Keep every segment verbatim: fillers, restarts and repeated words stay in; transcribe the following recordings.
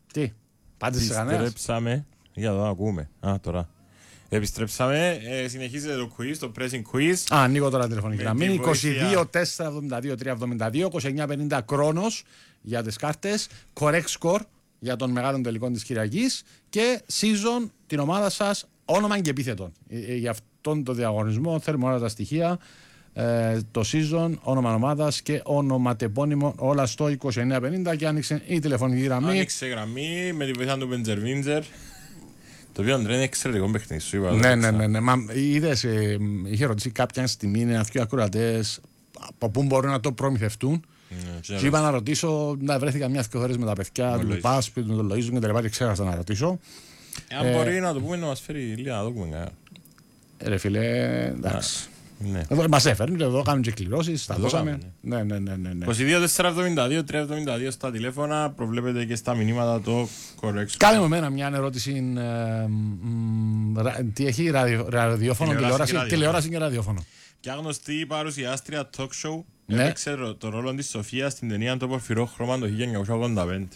Τι, πάντες σε κανένας. Επιστρέψαμε, για εδώ ακούμε. Α, τώρα. Επιστρέψαμε, ε, συνεχίζεται το quiz, το pressing quiz. Α, ανοίγω τώρα τηλεφωνική γραμμή. τη είκοσι δύο βοήθεια. τετρακόσια εβδομήντα δύο τριακόσια εβδομήντα δύο, είκοσι εννιά πενήντα Κρόνος για τις κάρτες. Correct score για τον μεγάλο τελικό της Κυριακής. Και season την ομάδα σας, όνομα και επίθετο. Ε, ε, για αυτόν τον διαγωνισμό θέλουμε όλα τα στοιχεία. Ε, το season, όνομα ομάδας και ονοματεπώνυμο, όλα στο είκοσι εννιά πενήντα. Και άνοιξε η τηλεφωνική γραμμή. Άνοιξε γραμμή με τη βοήθεια του Μπεντζερβίντζερ. Το οποίο είναι εξαιρετικό παιχνίδι, σου είπα. Ναι, ναι, ναι, ναι. Μα είδες, ε, είχε ρωτήσει κάποια στιγμή, είναι αυτοί οι ακροατές από πού μπορούν να το προμηθευτούν. Ναι, και είπα να ρωτήσω, να βρέθηκα μια και φορές με τα παιδιά του Λουπά, σπίτι του Λοΐζου και τα λοιπά και ξέχασα να ρωτήσω. Αν ε, μπορεί να το πούμε να μας φέρει λίγα να το πούμε. Ρε φίλε, εντάξει. Ναι. Εδώ μας έφερνε, εδώ κάνουν και κληρώσεις, τα Εδώ δώσαμε. κάνουμε, Ναι, ναι, ναι, ναι, ναι. είκοσι δύο τετρακόσια εβδομήντα δύο τριακόσια εβδομήντα δύο στα τηλέφωνα, προβλέπετε και στα μηνύματα το correct. Κάνε με εμένα μια ερώτηση. Ε, μ, ρα, τι έχει, ραδιο, ραδιόφωνο, τηλεόραση, τηλεόραση, τηλεόραση και ραδιόφωνο. Ποια γνωστή παρουσιάστρια talk show Ναι. έπαιξε ρο- το ρόλο της Σοφίας στην ταινία «Το Πορφυρό Χρώμα» το χίλια εννιακόσια ογδόντα πέντε.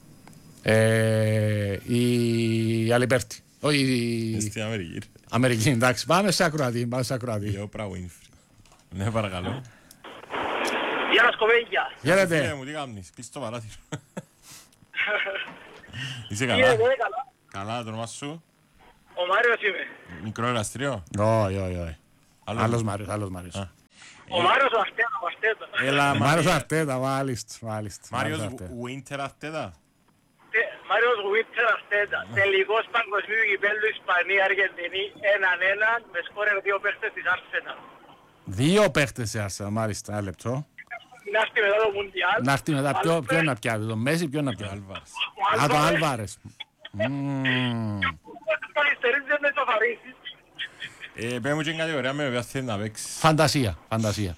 Ε, η Αλιπέρτη. Όχι, η Στην Αμερική. Αμερική, εντάξει. Πάμε σε ακροατή. Πάμε σε ακροατή. Η Όπρα Winfrey. Ναι, παρακαλώ. Γεια σας κοπέγια. Φίλε Χαίρετε. μου, τι κάνεις, πεις στο παράθυρο. Είσαι Τι καλά. είναι, καλά. Καλά, το όνομα σου. Ο Μάριος είμαι. Μικρό εργαστήριο. Όχι, όχι, όχι. Άλλο- Άλλος Μάριος, άλλος Μάριος. Α. Ο Μάριος ο Αρτέτα, ο Αρτέτα. Έλα, Μάριος Μάριος. Αρτέτα, μάλιστα, μάλιστα. Μάριος Αρτέτα. Winter Αρτέτα. Τε- Μάριος Γουίτσερ Αρτέτα. Τελικός παγκοσμίου κυπέλλου Ισπανία-Αργεντινή έναν ένα με σκόρερ δύο παίχτες της Arsenal. Δύο παίχτες σε Arsenal, μάλιστα, ένα λεπτό. Να έρθει μετά το Μουντιάλ. Να έρθει μετά, ποιο, ποιο να πιάσει, τον Μέση, ποιο να πιάσει. Άλβαρες. Α, τον Άλβαρες. Μμμ. Καθυστερείς δεν με σοφαρίσεις. Ε, πέ μου και κάτι ωραία με οποία θέλει να παίξεις. Φαντασία, φαντασία.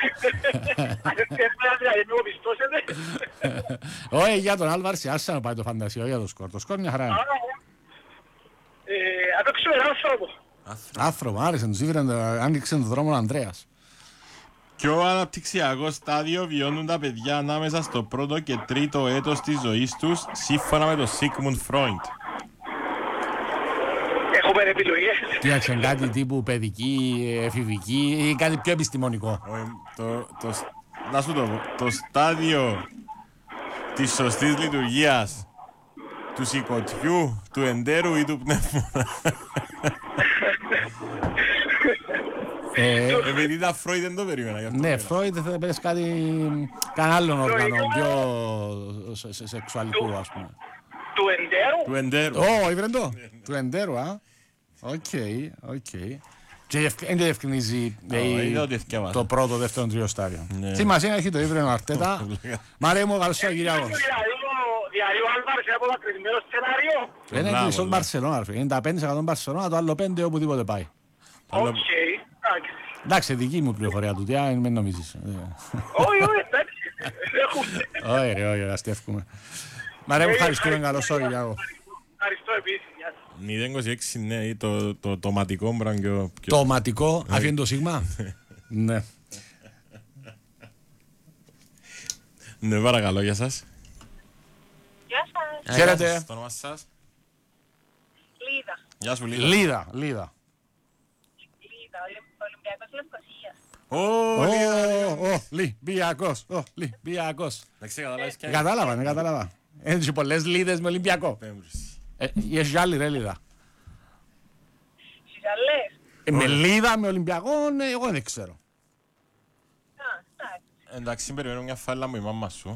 Λίγο πιστώσετε. Όχι, για τον Άλβαρες σε Arsenal πάει το φαντασία, όχι για το σκορ. Το σκορ μια χαρά είναι. Ε, Να παίξουμε έναν άνθρωπο. Άνθρωπο, άρεσε, τους ήβραν, άνοιξε τον δρόμο ο Ανδρέας. Ποιο αναπτυξιακό στάδιο βιώνουν τα παιδιά ανάμεσα στο πρώτο και τρίτο έτος της ζωής τους, σύμφωνα με τον Sigmund Freud. Έχουμε επιλογές. Κοίταξε κάτι τύπου παιδική, εφηβική ή κάτι πιο επιστημονικό. Όχι, το, το, σ- να σου το πω, το στάδιο της σωστής λειτουργίας του σηκωτιού, του εντέρου ή του πνεύμονα. Ε, Επειδή ήταν Freud δεν το περίμενα γι' αυτό. Ναι, πήρα. Φρόιντ θα πες κάτι, κανένα άλλον όργανο πιο σε- σε- σεξουαλικού, ας πούμε. Του εντέρου. Του εντέρου. Ω, ήβρε το, του εντέρου, α. Οκ, οκ. Και διευκ- δεν διευκρινίζει ε, Ω, η- είδα ότι ευκαιρία. το πρώτο, δεύτερο, τρίτο στάδιο. Ναι. Σημασία έχει το ήβρε ο Αρτέτα. Μαρέ μου, καλώς ήρθατε Κυριάκος. Δηλαδή ο Άλβαρες είναι αποδακρυσμένο σενάριο. Δεν Πολλά, είναι κλειστό πολλά. Μπαρσελόνα, ρε φίλε. ενενήντα πέντε τοις εκατό Μπαρσελόνα, το άλλο πέντε οπουδήποτε πάει. Άλλο- Οκ, εντάξει. Εντάξει, δική μου πληροφορία του, τι αν μην νομίζεις. Ε, Όχι, όχι, εντάξει. Έχουμε. Όχι ρε, όχι, ρε, αστεύκουμε. Μαρέ μου, ευχαριστούμε, καλώς ήρθατε Κυριάκο. Ευχαριστώ επίσης. Γεια σας. μηδέν είκοσι έξι, ναι, το, το, το ματικό μπραν πιο... πιο- Το οματικό, αφήνει το σίγμα. Ναι. Ναι, παρακαλώ, για σας. Γεια σας. Χαίρετε. Γεια σας, το όνομα σας. Λίδα. Γεια σου, Λίδα. Λίδα, Λίδα. Λίδα. Ο Ολυμπιακός Λευκοσίας. Ω, Λίδα. Ω, ω, Λιμπιακός, ω, Λιμπιακός. Εντάξει, καταλάβεις και... Κατάλαβα, ναι, κατάλαβα. Έτσι πολλές λίδες με Ολυμπιακό. Πέμπρος. Ε, Έχει άλλη ρε Λίδα. Στις Αλές. Ε, Με Λίδα, με Ολυμπιακό, ναι, εγώ δεν ξέρω. Α, εντάξει. Εντάξει, περιμένω μια φάλα μου η μάμα σου.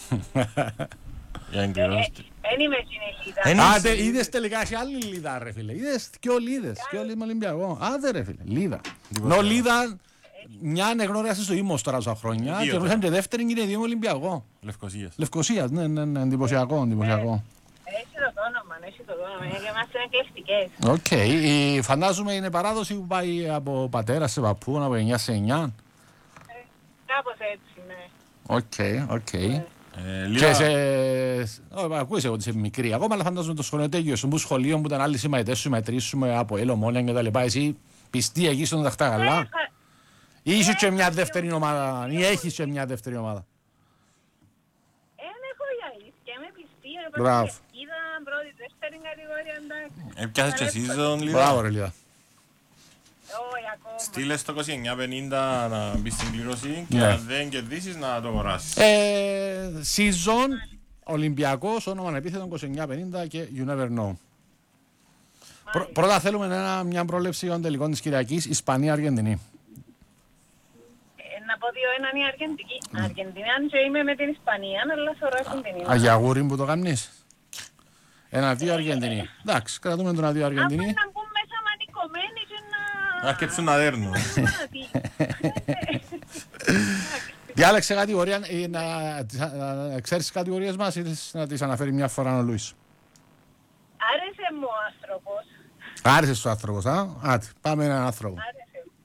Για εγκαιρός. Εν είμαι στην Ελίδα. Εν- Άντε, είδες τελικά έχει άλλη Λίδα ρε φίλε. Είδες δυο Λίδες, δυο Λίδες με Ολυμπιακό. Άντε ρε φίλε, Λίδα. Νο Λίδα, μια ανεγνώριασε στο Ήμος τώρα στα χρόνια Δύο και τώρα. ήρθαν και δεύτερη και είναι δύο με Ολυμπιακό. Λευκοσίας. Λευκοσίας, ναι, ναι, ναι, εντυπωσιακό, εντυπωσιακό. Έχει το όνομα, έχει το όνομα. Για μας είναι εκλεκτικές. Οκ, η- φαντάζομαι είναι παράδοση που πάει από πατέρα σε παππού, από εννιά σε εννιά. Κάπως έτσι, ναι. Οκ, οκ. Ε, Και Λίδα, σε... Ω, ακούεις εγώ ότι είσαι μικρή. Ακόμα αλλά φαντάζομαι το σχολείο σου, που σχολείο που ήταν άλλοι συμμαχητές σου, μετρήσεις σου με από Έλο, Μόνια και τα λοιπά. Εσύ πιστή εκεί στον ταχτά καλά. Ή είσαι και μια δεύτερη ομάδα, ή έχεις και μια δεύτερη ομάδα. Εν έχω για αλήθεια, είμαι πιστή. Μπράβο. την κατηγορία, εντάξει. Έπιασες και season, Λίδα. Μπράβο, ρε Λίδα. Όχι, ακόμα. Στείλε στο είκοσι εννιά πενήντα να μπεις στην κλήρωση και Ναι. αν δεν κερδίσεις να το αγοράσεις. Ε, season, Ολυμπιακός, όνομα επίθετο είκοσι εννιά πενήντα και you never know. Πρω- πρώτα θέλουμε ένα, μια πρόληψη των τελικών της Κυριακής, Ισπανία-Αργεντινή. Ε, να πω δύο έναν η Αργεντική. Αργεντινή, αν και είμαι με την Ισπανία, αλλά θεωρώ Αργεντινή. Αγιαγούρι που το κάνεις. Ένα-δύο Αργεντινή. Εντάξει, κρατούμε τον ένα-δύο Αφού Αργεντινή. να μπουν μέσα μανικωμένοι και να... Να αρκέψουν να δέρνουν. Διάλεξε κατηγορία, ε, να, να, να ξέρεις τις κατηγορίες μας ή θες να τις αναφέρει μια φορά ο Λουίς. Άρεσε μου ο άνθρωπος. Άρεσε στους άνθρωπος, α. Άτε, πάμε έναν άνθρωπο. Άρεσε μου.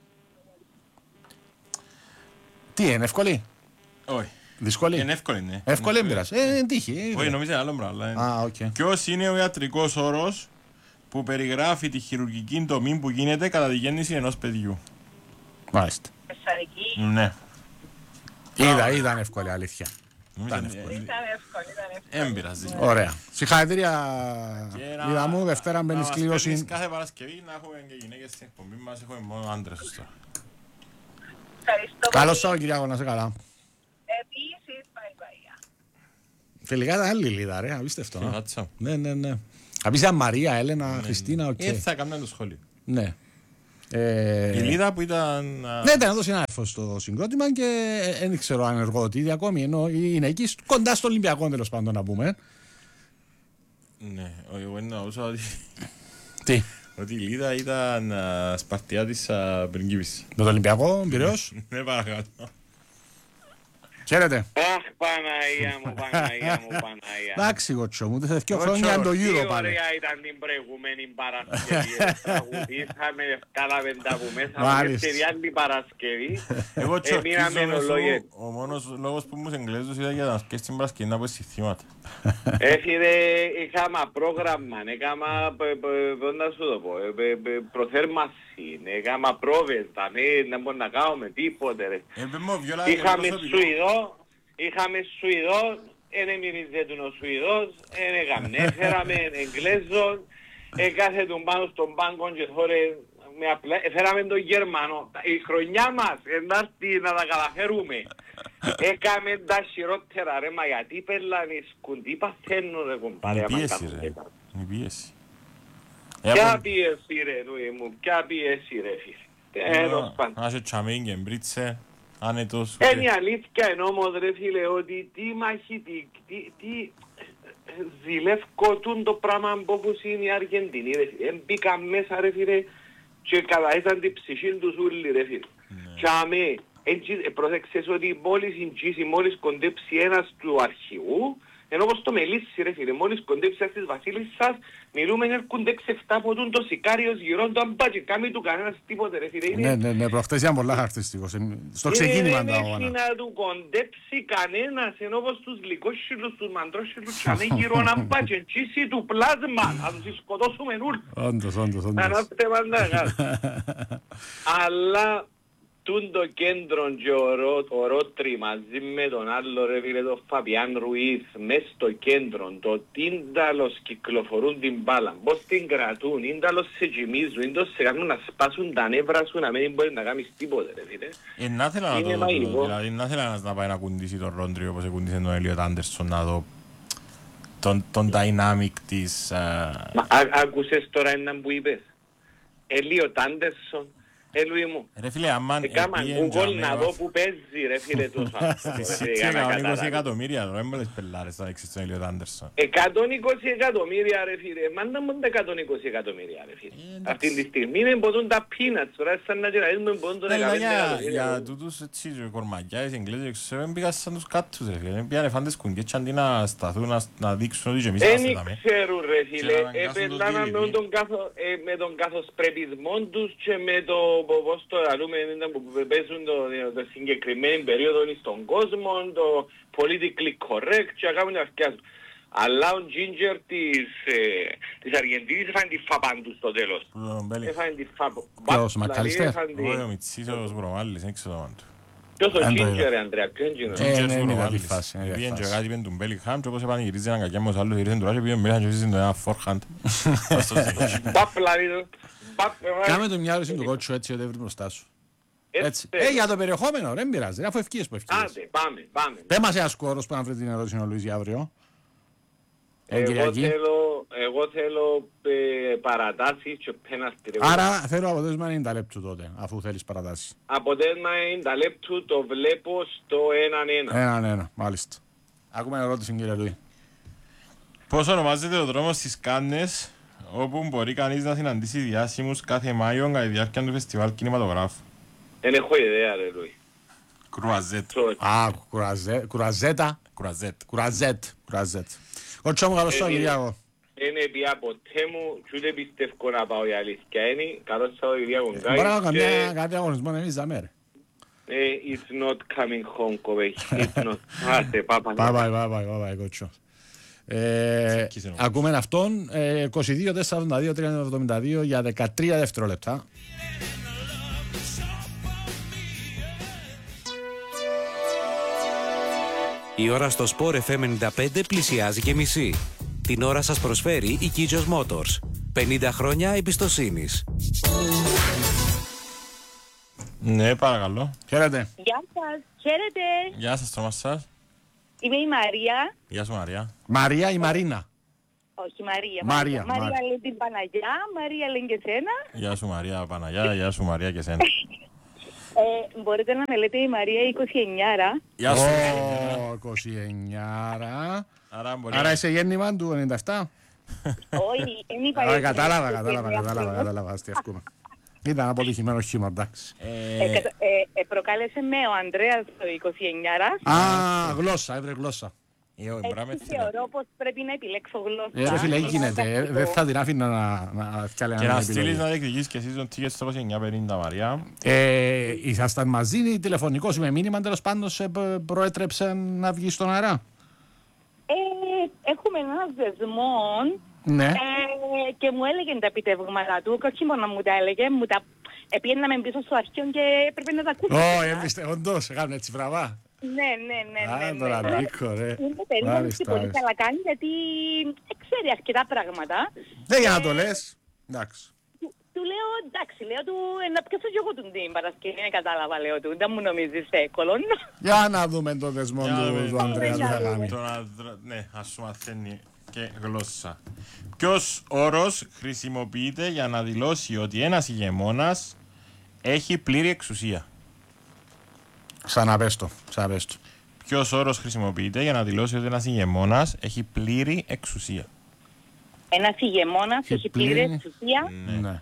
Τι είναι, εύκολη, Όχι. δύσκολη. Είναι εύκολη, ναι. Εύκολη έμπειρας. Ε, είναι τύχη. Όχι, νομίζω άλλο πράγμα. Α, οκ. Ποιος είναι ο ιατρικός όρος που περιγράφει τη χειρουργική τομή που γίνεται κατά τη γέννηση ενός παιδιού? Μάλιστα. Θεσσαλική. Ναι. Είδα, ήταν εύκολη, αλήθεια. Νομίζω Ήταν είναι- Ήταν εύκολη, ήταν εύκολη. Δεν πειράζει. Ωραία. Συγχαρητήρια, Και να- Λίδα μου. Δευτέρα να μπαίνει μας κλήρωση. παίρνεις κάθε Παρασκευή να έχουμε και γυναίκες στην εκπομπή μας. Έχουμε μόνο άντρες τώρα. Ευχαριστώ Καλό πολύ. Σαββατοκύριακο, να σε καλά. Επίσης, bye bye. Τελικά ήταν άλλη Λίδα, ρε, απίστευτο. α. Φιγάτσα. Ναι, ναι, ναι. Απίστευτα Μαρία, Έλενα, Χριστίνα, οκ. Ε, θα έκανα το σχόλιο. Ναι. Ε, Η Λίδα που ήταν... α, Ναι, ήταν εδώ συνάδελφος στο συγκρότημα και δεν ξέρω αν εργοδοτήτη ακόμη, ενώ είναι εκεί κοντά στο Ολυμπιακό, τέλος πάντων, να πούμε. Ναι, εγώ εννοούσα ότι... Τι, Ότι η Λίδα ήταν α, Σπαρτιά της α, πριγκίπης. με το Ολυμπιακό, Πειραιώς. Ναι, παρακάτω. Χαίρετε. Αχ, Παναγία μου, Παναγία μου, Παναγία. Εντάξει, κοτσό μου, δεν δύο Κότσο, χρόνια το Τι Euro πάλι. ωραία ήταν την προηγούμενη Παρασκευή. Τραγουδήσαμε, βγάλαμε τα που μέσα. Μάλιστα. Και άλλη Παρασκευή. Εγώ Εμείναμε τσορκίζομαι σου, ολόγες. ο μόνος λόγος που μου εγγλέζους ήταν για να σκέφτεις την Παρασκευή να πω συστήματα. Έφυγε, είχαμε πρόγραμμα, έκανα, πώς να σου το πω, ε, ε, ε, προθέρμαση, έκανα πρόβες, τα ναι, να μπορούμε να κάνουμε τίποτε ρε. Ε, πες μου, βιόλα, Είχαμε ε, προσωπικό. Σουηδό, είχαμε Σουηδό, δεν μυρίζε του ο Σουηδός, δεν έκαμε, έφεραμε Εγγλέζον, έκαθε τον πάνω στον πάγκο και θόρε, με απλά, έφεραμε τον Γερμανό. Η χρονιά μας, ενάρτη να τα καταφέρουμε. Έκαμε τα χειρότερα ρε, μα γιατί πελάνε σκουντί παθαίνουν ρε κομπάρε. Είναι άμα πίεση κάνουν ρε, τέτοια. είναι πίεση. Ε, Ποια από- πίεση ρε Λουί μου, ποια πίεση ρε φίλε. Τέλος πάντων. Να είσαι τσαμίν και μπρίτσε, άνετος. Είναι η αλήθεια είναι όμως ρε φίλε ότι τι μαχητή, τι, τι ζηλεύκω το πράγμα όπως είναι η Αργεντινή ρε φίλε. Μπήκαν μέσα ρε φίλε και καταίσαν την ψυχή τους ούλοι ρε φίλε. Και αμέ, έτσι, πρόσεξες ότι μόλις εγγύσει, μόλις κοντέψει ένας του αρχηγού, ενώ όπως το μελίσσει ρε φίλε, μόλις κοντέψει ένας της βασίλισσας, μιλούμε έρχονται έξι εφτά από τον το σικάριος γυρών του αν πάει και κάνει του κανένας τίποτε ρε φίλε. Είναι- Ναι, ναι, ναι, προχτές ήταν πολλά χαρακτηριστικό. Στο ξεκίνημα δεν τα έχει αγώνα. να του κοντέψει κανένας, ενώ όπως τους γλυκόσχυλους, τους μαντρόσχυλους και αμέ γύρω να πάει και τσίσει του πλάσμα, να τους σκοτώσουμε νουλ. Όντως, όντως, Να όντως. είμαστε μανταγάς. Αλλά τούν το κέντρο και ο, Ρο, ο Ρότρι μαζί με τον άλλο ρε φίλε τον Φαπιάν Ρουίθ μες στο κέντρο, το τίνταλος κυκλοφορούν την μπάλα, πώς την κρατούν, ίνταλος σε κοιμίζουν, ίνταλος σε κάνουν να σπάσουν τα νεύρα σου να μην μπορεί να κάνεις τίποτε ρε φίλε. Ε, να ήθελα να Είναι το μαγικό. δω, δηλαδή να ήθελα ένας να πάει να κουντήσει τον Ρόντριο όπως κουντήσε τον Έλιοτ Άντερσον να δω τον, τον dynamic της... α, Μα α- άκουσες τώρα έναν που είπες, Ελίο Τάντερσον, Ελουί μου. Ρε φίλε, αμάν Έκαμα Google να δω που παίζει ρε φίλε τους άνθρωπος. Στη ρε, City για να έκαναν είκοσι καταλάβεις. εκατομμύρια τώρα, δεν μπορείς πελάρες να δείξεις τον Έλιοτ Άντερσον. εκατόν είκοσι εκατομμύρια ρε φίλε, μάντα μόνο τα εκατόν είκοσι εκατομμύρια ρε φίλε. Αυτή τη στιγμή με μπορούν τα peanuts, τώρα σαν να γυρίζουμε μπορούν τον Ναι, αλλά δεκαπέντε για, εκατομμύρια. για τούτους έτσι κορμαγιάες, Εγγλέζοι, ξέρω, δεν πήγαν σαν τους κάτους ρε φίλε, δεν πήγαν φάντες κουντιές και αντί να σταθούν να, να δείξουν ότι και εμείς Δεν είμαστε δάμε. ξέρουν ρε φίλε, Και να αναγκάσουν τον επελάνα ντι βι με ντι. τον, καθο, ε, με τον καθοσπρεπισμό τους και με το πώς το λαλούμε που παίζουν το, το συγκεκριμένη περίοδο στον κόσμο, το politically correct και να κάνουν τα αυτιά τους. Αλλά ο Ginger της, ε, της Αργεντίνης έφανε τη φαπάντου στο τέλος. Τον Μπέλη. Έφανε τη φαπάντου. Ποιος, Μακαλιστέρ? Δηλαδή, Όχι, ο Μιτσής, ο Σκουρομάλης, δεν ξέρω το όνομα του. Ποιος ο Αν το Ginger, είδα. ρε Ανδρέα, ποιος είναι εκείνος? Ε, Ginger ναι, είναι Σουροβάλης. καλή φάση, είναι καλή Πήγαινε και φάση. κάτι με τον Bellingham και όπως επανηγυρίζει έναν κακιάμος άλλος γυρίζουν τώρα και πήγαινε μέσα και βρίσκει τον ένα forehand. Ας το ζητήσει. Παπ, λάβει το. Παπ, λάβει. Κάμε το μυαλό του κότσου έτσι ότι βρει μπροστά σου. Έτσι. Έτσι. Ε, για το περιεχόμενο, δεν πειράζει, αφού ευκείες που ευκείες. Άντε, πάμε, πάμε. Δεν μας ένα σκόρος που να βρει την ερώτηση ο Λουίς για αύριο. Ε, Εγώ Κυριακή. θέλω, εγώ θέλω ε, παρατάσεις και πέναλτι. ρε. Άρα θέλω αποτέλεσμα ενενήντα λεπτού τότε, αφού θέλεις παρατάσεις. Αποτέλεσμα ενενήντα λεπτού το βλέπω στο έναν ένα. Έναν ένα, μάλιστα. Ακούμε ερώτηση κύριε Λουί. Πώς ονομάζεται ο δρόμος στις Κάννες όπου μπορεί κανείς να συναντήσει διάσημους κάθε Μάιο κατά τη διάρκεια του φεστιβάλ κινηματογράφου? Δεν έχω ιδέα ρε Λουί. Κρουαζέτ. Sorry. Α, κουραζέ, κουραζέτα. Κρουαζέτ. Κουραζέτ. Κουραζέτ. Κότσο μου, καλώς Ε, το ε, Κυριακό. Είναι πια ποτέ μου και ούτε πιστεύω να πάω η αλήθεια είναι. Καλώς Σαββατοκυριακό Μπορεί να guys κάνω και κάτι αγωνισμό εμείς δαμέ ρε. ε, it's not coming home κοβέχη. It's not. Άστε, πάπα. Bye bye, bye bye, bye bye, κότσο. Ε, Ξεκίνησε νομίζω. ακούμε αυτόν ε, είκοσι δύο τετρακόσια εβδομήντα δύο τριακόσια εβδομήντα δύο για δεκατρία δευτερόλεπτα. Η ώρα στο Sport εφ εμ ενενήντα πέντε πλησιάζει και μισή. Την ώρα σας προσφέρει η Kijos Motors. πενήντα χρόνια εμπιστοσύνης. Ναι, παρακαλώ. Χαίρετε. Γεια σας, χαίρετε. Γεια σας, το όνομά σας. Είμαι η Μαρία. Γεια σου Μαρία. Μαρία ή Μαρίνα. Όχι, Μαρία. Μαρία, Μαρία, Μαρία. λέει την Παναγιά, Μαρία λέει και σένα. Γεια σου Μαρία Παναγιά, γεια σου Μαρία και σένα. Ε, μπορείτε να με λέτε η Μαρία είκοσι εννιά. Γεια σου. Ω, είκοσι εννιά. Άρα μπορεί Άρα είσαι γέννημα του ενενήντα επτά. Όχι, δεν είπα. Α, είκοσι κατάλαβα, εννιά. κατάλαβα, κατάλαβα, κατάλαβα. Αστιαυκούμε. Ήταν αποτυχημένο χειμώνα, εντάξει. Ε, κατα- ε, ε, προκάλεσε με ο Ανδρέας το είκοσι εννιά. Α, γλώσσα, έβρε γλώσσα. Έτσι θεωρώ πως πρέπει να επιλέξω Ε, γλώσσα. ρε φίλε, γίνεται. Ε, Δεν θα την άφηνα να- να φτιάλει Και ένα να στείλεις επιλογή. να διεκδικήσεις και εσείς τον ticket στο είκοσι εννιά πενήντα Μαρία. Ε, ήσασταν μαζί ή τηλεφωνικός ή με μήνυμα, τέλος πάντων σε π- προέτρεψε να βγει στον αέρα. Ε, έχουμε έναν δεσμό Ναι. ε, και μου έλεγε τα επιτεύγματα του και όχι μόνο να μου τα έλεγε, μου τα επίεναμε πίσω στο αρχείο και έπρεπε να τα ακούσω. Ω, έμβριστε, όντως, έκαναν έτσι βραβά. Ναι, ναι, ναι, ναι. Α, ναι, τώρα ναι. Νίκο, ρε. Είναι περίεργο και Μάλιστα, πολύ μάλιστα. καλά κάνει γιατί ε, ξέρει αρκετά πράγματα. Δεν για να το λες. Εντάξει. Του, του λέω εντάξει, λέω του ε, να πιάσω και εγώ του την Παρασκευή, δεν κατάλαβα λέω του, δεν μου νομίζεις εύκολο. Για να δούμε τον δεσμό Για να του, δούμε. του Ανδρέα τι θα κάνει. Τον άντρα- Ναι, ας σου μαθαίνει και γλώσσα. Ποιος όρος χρησιμοποιείται για να δηλώσει ότι ένας ηγεμόνας έχει πλήρη εξουσία? Ξαναπες το, ξαναπες το. Ποιος όρος χρησιμοποιείται για να δηλώσει ότι ένας ηγεμόνας έχει πλήρη εξουσία? Ένας ηγεμόνας Έχει έχει πλήρη πλήρη- εξουσία. Ναι.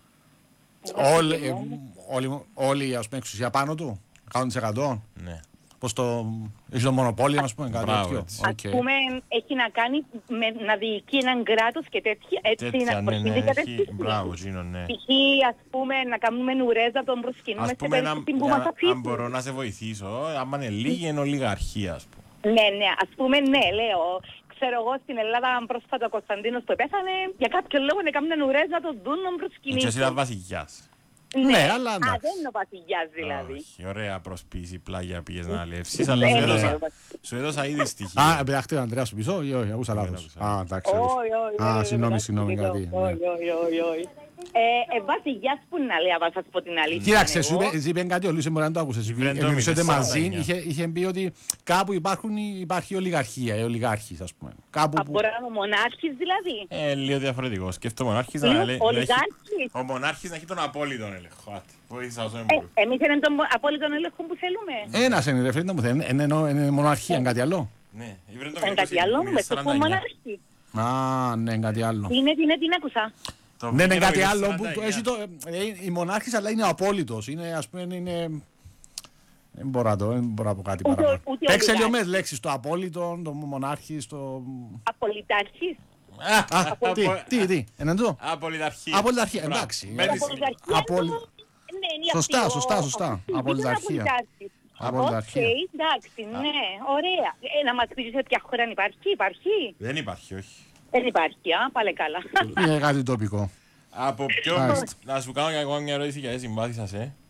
Όλοι, ε, όλοι, όλοι, ας πούμε, εξουσία πάνω του, εκατό τοις εκατό. Ναι. Πώς το... Έχει το μονοπόλιο, ας πούμε, κάτι Μπράβο, τέτοιο. έτσι. Οκ. Ας πούμε, έχει να κάνει με να διοικεί έναν κράτος και τέτοια, έτσι Τέτοια, να ναι, ναι, προσφύγει έχει. κατευθύνση. Μπράβο, Τζίνο, ναι. Π.χ. ας πούμε να κάνουμε νουρέζα τον προσκυνούμε Ας σε πούμε, να, περίπτωση που για μας να- αν αφήσουν. μπορώ να σε βοηθήσω, άμα είναι λίγη, είναι ολιγαρχία, ας πούμε. Ναι, ναι, ας πούμε ναι, λέω. Ξέρω εγώ στην Ελλάδα πρόσφατα ο Κωνσταντίνος που πέθανε, για κάποιο λόγο έκαμε νουρέζα τον δουν τον Και εσύ προσκυνήσουν. ήταν βασιλιάς. Ναι, αλλά Α, εντάξει. δεν είναι ο βασιλιάς δηλαδή. Όχι, ωραία προσποίηση, πλάγια πήγες να λεύσεις, αλλά Δεν σου είναι έδωσα, ο βασιλιάς. σου έδωσα ήδη στοιχεία. Α, πεταχτεί ο Ανδρέας στο πίσω ή όχι, ακούσα λάθος. άκουσα. Α, εντάξει. Όχι, αλήθεια. όχι, Α, όχι, συγγνώμη, όχι, συγγνώμη, όχι, κάτι. ναι. όχι, όχι, όχι, όχι. Ε, ε, βασιλιάς που να λέει, θα σας πω την αλήθεια. Κοίταξε, σου εγώ. είπε- σου είπε κάτι ο Λούις, μπορεί να το άκουσες. Δεν το Μιλούσατε μήνες, μαζί, σαράντα εννιά. είχε, είχε πει ότι κάπου υπάρχουν, υπάρχει ολιγαρχία, οι ολιγάρχες, ας πούμε. Κάπου Α, που... μπορεί να είναι ο μονάρχης δηλαδή. Ε, λίγο διαφορετικό. Σκέφτομαι ο μονάρχης να Λίγο λέει... να έχει- ολιγάρχης. Ο μονάρχης να έχει τον απόλυτον έλεγχο. Άτε, βοήθησα όσο Ε, μπορώ. εμείς είναι τον απόλυτο έλεγχο που θέλουμε. Ένας είναι ρε φίλε, να μου θέλει, είναι, είναι, είναι μοναρχία, κάτι άλλο. Ναι, ήβρε το Είναι είκοσι, κάτι άλλο, είναι με το σαράντα που εννιά. μονάρχη. Α, ναι, κάτι άλλο. Είναι, είναι, την άκουσα. Το Ναι, είναι βίντεο κάτι είναι άλλο που σαράντα το, εννιά. έχει το, ε, η μονάρχης αλλά είναι απόλυτος. Είναι, ας πούμε, είναι... Δεν μπορώ να το, δεν μπορώ να πω κάτι Ούτε- παραπάνω. ούτε Παίξε λίγο ολιγάρχης. με λέξεις, το απόλυτο, το μονάρχης, το... Απολυτάρχης. Α, Α, τι, απο- τι, τι, είναι το. Απολυταρχία. Απολυταρχία, Μπράβο. εντάξει. Με τη Απολυταρχία Απολυ- είναι το- ναι, είναι Σωστά, αυτή, σωστά, ο- σωστά. ο- ο- Απολυταρχία. απολυτάρχης. Απολυταρχία. Οκ, εντάξει, ναι, ωραία. Ε, να μας πεις σε ποια χώρα υπάρχει, υπάρχει. Δεν υπάρχει, όχι. Δεν υπάρχει, α, πάλι καλά. Είναι κάτι τοπικό. Από ποιο... Μάλιστα. Να σου κάνω και εγώ μια ερώτηση γιατί συμπάθησα σε.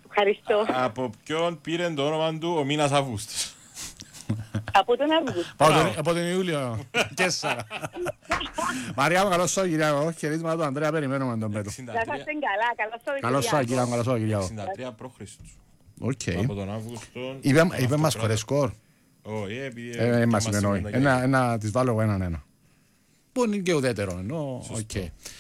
Ευχαριστώ. Από ποιον πήρε το όνομα του ο μήνας Αυγούστος? Από τον Αύγουστο. Από τον- Από τον Ιούλιο. Τέσσερα. Μαριά μου, καλώς Σαββατοκύριακο. Χαιρετίσματα του Ανδρέα, περιμένουμε τον Πέτρο. Να είστε καλά. Καλώς το Καλώς Σαββατοκύριακο, καλώς Σαββατοκύριακο. εξήντα τρία π.Χ. Οκ. Από τον Αύγουστο. Είπε είπε μας κορεσκόρ. Όχι, επειδή... Ε, μας είμαστε εννοεί. μετά και- Ένα, ένα, της βάλω εγώ έναν ένα. Που είναι και ουδέτερο, ενώ, οκ.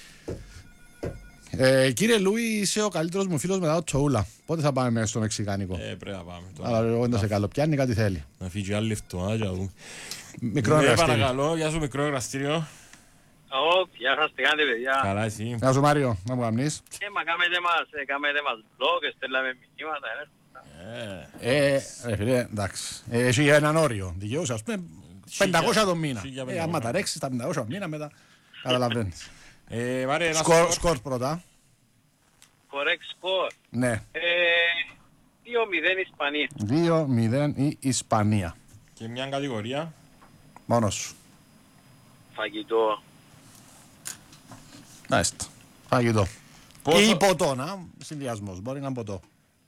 Ε, κύριε Λούι, είσαι ο καλύτερος μου φίλος μετά το Τσοούλα. Πότε θα πάμε στο Μεξικάνικο? Ε, πρέπει να πάμε τώρα. Αλλά εγώ δεν σε καλοπιάνει, κάτι θέλει. Να φύγει άλλη εβδομάδα και να δούμε. Μικρό Ναι, εργαστήριο. παρακαλώ, γεια σου μικρό εργαστήριο. Ω, γεια σας, τι κάνετε παιδιά. Καλά εσύ. Γεια σου Μάριο, να μου καμνείς. Ε, μα κάμετε μας, ε, κάμετε μας blog, στέλναμε μηνύματα, ε. Ε, ρε φίλε, εντάξει. Ε, Έχει έναν όριο. Δικαιούσε, ας πούμε, πεντακόσια το μήνα. χίλια Ε, πεντακόσια. άμα τα ρέξεις τα πεντακόσια το μήνα μετά, καταλαβαίνεις. Ε, Μάρια, ένα Σκορ, σκορ. σκορ πρώτα. Correct score. Ναι. Ε, δύο μηδέν Ισπανία. δύο μηδέν η Ισπανία. Και μια κατηγορία. Μόνος σου. Φαγητό. Μάλιστα. Φαγητό. Πόσο- Ή ποτό, να. Συνδυασμός. Μπορεί να είναι ποτό.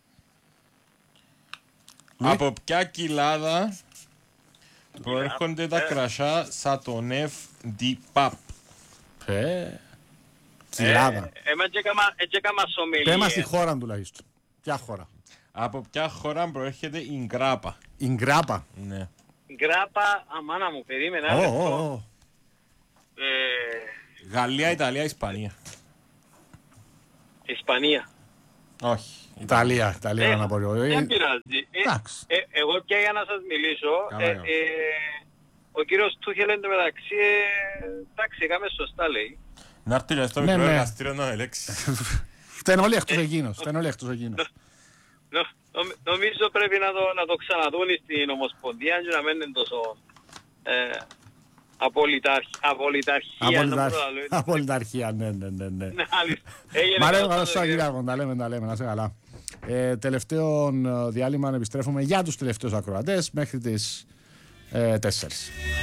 Από ποια κοιλάδα προέρχονται τα κρασιά Σατονεύ Ντι Παπ? Ε, Κοιλάδα. Εμάς έτσι έκαμα σομιλίες. Πέμα στη χώρα τουλάχιστον. Ποια χώρα? Από ποια χώρα προέρχεται η γκράπα? Η Γκράπα. Ναι. Γκράπα, αμάνα μου, περίμενα. Ω, ρε, ω, αυτό. ω. Ε, Γαλλία, Ιταλία, Ισπανία. Ισπανία. Όχι. Ιταλία, Ιταλία Ε, να πω εγώ. Δεν Ε, πειράζει. Ε, εντάξει. ε, εγώ πια για να σας μιλήσω, Καλά, ε, καλά. ε, ο κύριος Τούχελ εν τω μεταξύ, ε, εντάξει, έκαμε σωστά λέει. Να έρθει και στο Ναι, μικρό ναι. εργαστήριο να ελέγξει. Φταίνε όλοι εκτός εκείνος. Φταίνε όλοι εκτός εκείνος. Νο, νομ- νομίζω πρέπει να το, να το ξαναδούν στην Ομοσπονδία και να μένουν τόσο ε, απολυταρχ- απολυταρχία. να μπορώ να λέω. Απολυταρχία, ναι, ναι, ναι, ναι. Ναι, αλήθεια. Έγινε Μ' αρέσει, καλά, καλώς κύριε. Σαββατοκύριακο, τα λέμε, τα λέμε, να είσαι καλά. Ε, τελευταίο ε, διάλειμμα, επιστρέφουμε για τους τελευταίους ακροατές μέχρι τις ε, τέσσερις.